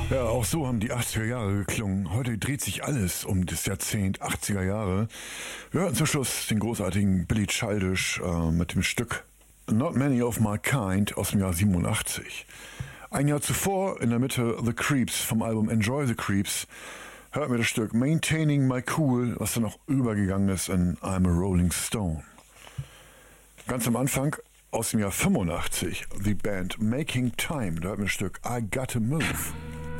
Ja, auch so haben die 80er Jahre geklungen. Heute dreht sich alles um das Jahrzehnt 80er Jahre. Wir hörten zum Schluss den großartigen Billy Childish mit dem Stück Not Many of My Kind aus dem Jahr 87. Ein Jahr zuvor, in der Mitte, The Creeps vom Album Enjoy the Creeps, hörten wir das Stück Maintaining My Cool, was dann auch übergegangen ist in I'm a Rolling Stone. Ganz am Anfang, aus dem Jahr 85, die Band Making Time, da hörten wir das Stück I Gotta Move.